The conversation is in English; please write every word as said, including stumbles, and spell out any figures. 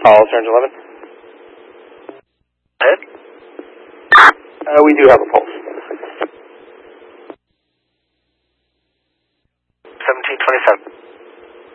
Paul, Orange eleven. Hit? Uh, we do have a pulse. seventeen twenty-seven.